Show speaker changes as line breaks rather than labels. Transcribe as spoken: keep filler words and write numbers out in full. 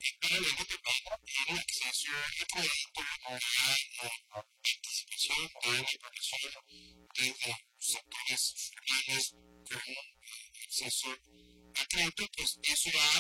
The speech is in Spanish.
para el determina el acceso a crédito a la participación de la población desde sectores formales con acceso a crédito, pues eso ha